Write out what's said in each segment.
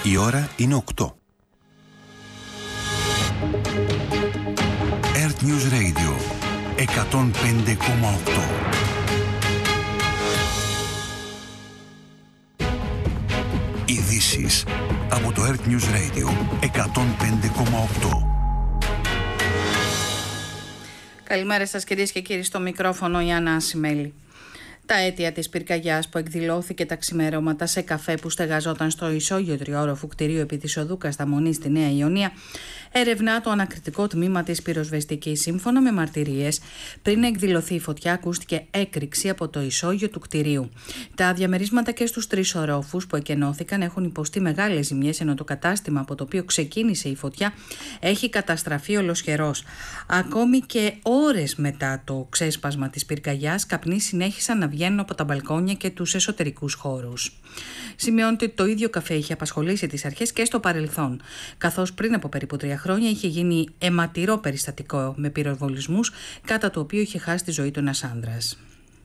Η ώρα είναι 8. Earth News Radio 105,8. Ειδήσεις από το Earth News Radio 105,8. Καλημέρα σας κυρίες και κύριοι, στο μικρόφωνο η Άννα Ασημέλη. Τα αίτια της πυρκαγιάς που εκδηλώθηκε τα ξημερώματα σε καφέ που στεγαζόταν στο ισόγειο τριόροφου κτηρίου επί της οδού Κασταμονή στη Νέα Ιωνία ερευνά το ανακριτικό τμήμα της πυροσβεστικής. Σύμφωνα με μαρτυρίες, πριν εκδηλωθεί η φωτιά, ακούστηκε έκρηξη από το ισόγειο του κτηρίου. Τα διαμερίσματα και στους 3 ορόφους που εκενώθηκαν έχουν υποστεί μεγάλες ζημιές, ενώ το κατάστημα από το οποίο ξεκίνησε η φωτιά έχει καταστραφεί ολοσχερός. Ακόμη και ώρες μετά το ξέσπασμα της πυρκαγιάς, καπνοί συνέχισαν να βγαίνουν από τα μπαλκόνια και τους εσωτερικούς χώρους. Σημειώνεται ότι το ίδιο καφέ είχε απασχολήσει τις αρχές και στο παρελθόν, καθώς πριν από περίπου 3 χρόνια είχε γίνει αιματηρό περιστατικό με πυροβολισμούς, κατά το οποίο είχε χάσει τη ζωή του ένας άνδρας.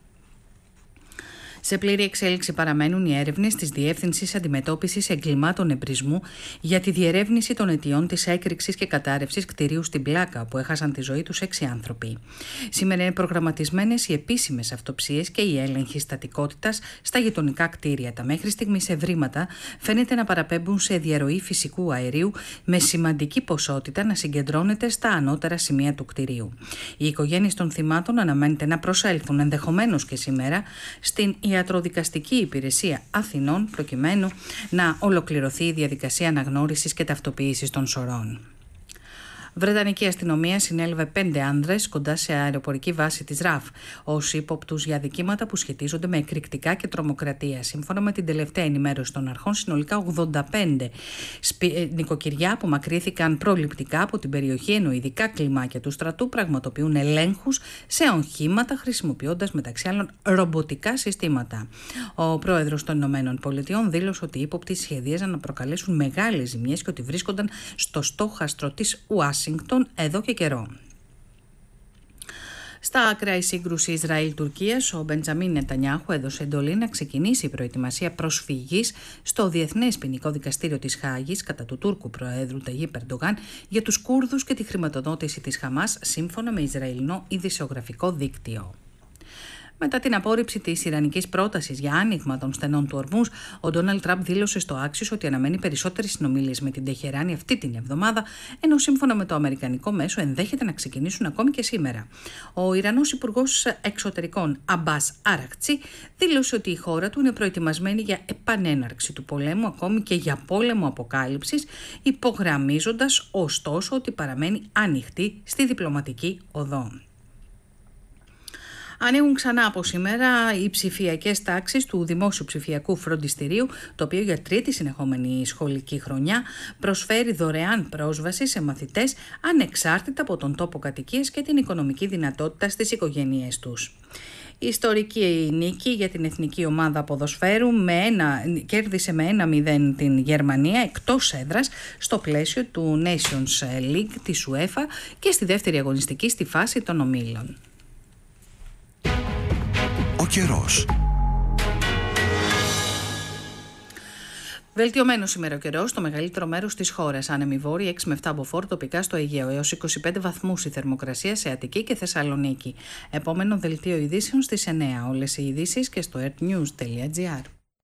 Σε πλήρη εξέλιξη παραμένουν οι έρευνες της Διεύθυνσης Αντιμετώπισης Εγκλημάτων Εμπρισμού για τη διερεύνηση των αιτιών της έκρηξης και κατάρρευσης κτηρίου στην Πλάκα, που έχασαν τη ζωή τους 6 άνθρωποι. Σήμερα είναι προγραμματισμένες οι επίσημες αυτοψίες και οι έλεγχοι στατικότητας στα γειτονικά κτίρια. Τα μέχρι στιγμής ευρήματα φαίνεται να παραπέμπουν σε διαρροή φυσικού αερίου με σημαντική ποσότητα να συγκεντρώνεται στα ανώτερα σημεία του κτηρίου. Οι οικογένειες των θυμάτων αναμένεται να προσέλθουν ενδεχομένως και σήμερα στην Ιατροδικαστική Υπηρεσία Αθηνών, προκειμένου να ολοκληρωθεί η διαδικασία αναγνώρισης και ταυτοποίησης των σωρών. Βρετανική αστυνομία συνέλαβε 5 άνδρες κοντά σε αεροπορική βάση της ΡΑΦ ως ύποπτους για αδικήματα που σχετίζονται με εκρηκτικά και τρομοκρατία. Σύμφωνα με την τελευταία ενημέρωση των αρχών, συνολικά 85 νοικοκυριά απομακρύθηκαν προληπτικά από την περιοχή, ενώ ειδικά κλιμάκια του στρατού πραγματοποιούν ελέγχους σε οχήματα, χρησιμοποιώντας μεταξύ άλλων ρομποτικά συστήματα. Ο πρόεδρος των ΗΠΑ δήλωσε ότι οι ύποπτοι σχεδίαζαν να προκαλέσουν μεγάλες ζημιές και ότι βρίσκονταν στο στόχαστρο της Ουάσιγκτον εδώ και καιρό. Στα άκρα η σύγκρουση Ισραήλ-Τουρκίας, ο Μπεντζαμίν Νετανιάχου έδωσε εντολή να ξεκινήσει η προετοιμασία προσφυγής στο Διεθνές Ποινικό Δικαστήριο της Χάγης κατά του Τούρκου Προέδρου Ταγίπ Ερντογάν για τους Κούρδους και τη χρηματοδότηση της Χαμάς, σύμφωνα με Ισραηλινό ειδησεογραφικό δίκτυο. Μετά την απόρριψη της ιρανικής πρότασης για άνοιγμα των στενών του Ορμούζ, ο Ντόναλντ Τραμπ δήλωσε στο Άξιος ότι αναμένει περισσότερες συνομιλίες με την Τεχεράνη αυτή την εβδομάδα, ενώ σύμφωνα με το αμερικανικό μέσο ενδέχεται να ξεκινήσουν ακόμη και σήμερα. Ο Ιρανός Υπουργός Εξωτερικών Αμπάς Αρακτσί δήλωσε ότι η χώρα του είναι προετοιμασμένη για επανέναρξη του πολέμου, ακόμη και για πόλεμο αποκάλυψης, υπογραμμίζοντας ωστόσο ότι παραμένει ανοιχτή στη διπλωματική οδό. Ανοίγουν ξανά από σήμερα οι ψηφιακές τάξεις του Δημόσιου Ψηφιακού Φροντιστηρίου, το οποίο για τρίτη συνεχόμενη σχολική χρονιά προσφέρει δωρεάν πρόσβαση σε μαθητές ανεξάρτητα από τον τόπο κατοικίας και την οικονομική δυνατότητα στις οικογένειές τους. Η ιστορική νίκη για την εθνική ομάδα ποδοσφαίρου κέρδισε με 1-0 την Γερμανία εκτός έδρας στο πλαίσιο του Nations League της UEFA και στη δεύτερη αγωνιστική στη φάση των ομίλων. Ο καιρός. Βελτιωμένο σήμερα ο καιρός στο μεγαλύτερο μέρος της χώρας. Άνεμη βόρεια 6 με 7 από φόρ, τοπικά στο Αιγαίο, έως 25 βαθμούς η θερμοκρασία σε Αττική και Θεσσαλονίκη. Επόμενο δελτίο ειδήσεων στις 9. Όλες οι ειδήσεις και στο earthnews.gr.